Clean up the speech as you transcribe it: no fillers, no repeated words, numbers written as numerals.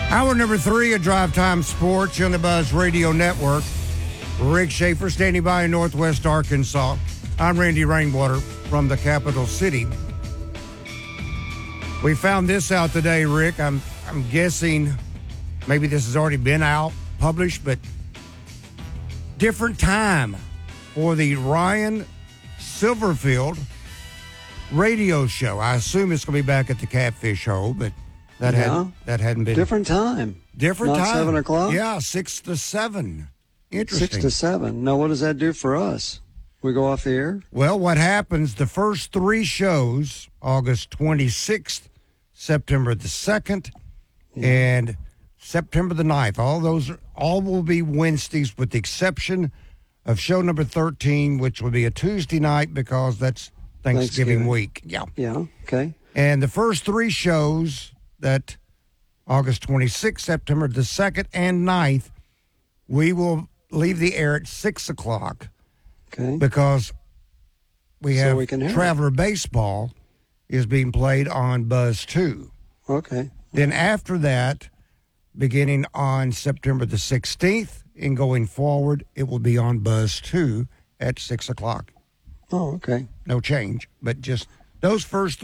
Hour number 3 of Drive Time Sports on the Buzz Radio Network. Rick Schaefer standing by in Northwest Arkansas. I'm Randy Rainwater from the capital city. We found this out today, Rick. I'm guessing maybe this has already been out, published, but different time for the Ryan Silverfield radio show. I assume it's going to be back at the Catfish Hole, but that hadn't been. Different time. Different Not time. 7 o'clock? Yeah, 6 to 7. Interesting. 6 to 7. Now, what does that do for us? We go off the air? Well, what happens, the first 3 shows, August 26th, September the 2nd, and September the 9th, all will be Wednesdays with the exception of show number 13, which will be a Tuesday night because that's Thanksgiving week. Yeah. Yeah, okay. And the first 3 shows, that August 26th, September the 2nd, and 9th, we will leave the air at 6 o'clock. Okay. Because we have we can hear Traveler Baseball is being played on Buzz 2. Okay. Then after that, beginning on September the 16th and going forward, it will be on Buzz 2 at 6 o'clock. Oh, okay. No change, but just those first